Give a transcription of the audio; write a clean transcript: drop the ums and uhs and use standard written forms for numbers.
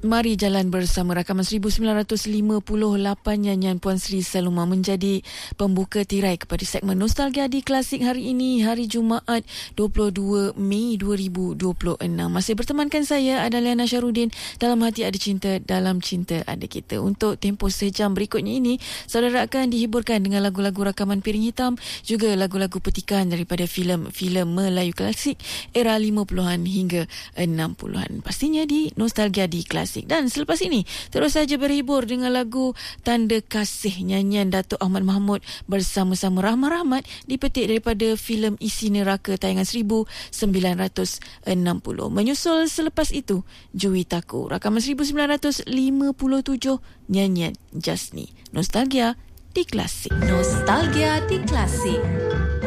Mari jalan bersama. Rakaman 1958 nyanyian Puan Sri Saloma menjadi pembuka tirai kepada segmen Nostalgia di Klasik hari ini, hari Jumaat 22 Mei 2026. Masih bertemankan saya Adaliana Syarudin dalam Hati Ada Cinta, dalam Cinta Ada Kita. Untuk tempoh sejam berikutnya ini, saudara akan dihiburkan dengan lagu-lagu rakaman Piring Hitam, juga lagu-lagu petikan daripada filem-filem Melayu klasik era 50-an hingga 60-an. Pastinya di Nostalgia di Klasik. Dan selepas ini, terus saja berhibur dengan lagu Tanda Kasih, nyanyian Datuk Ahmad Mahmud bersama-sama Rahmat Rahmat, dipetik daripada filem Isi Neraka tayangan 1960. Menyusul selepas itu, Juwitaku, rakaman 1957, nyanyian Jasni. Nostalgia di Klasik. Nostalgia di Klasik.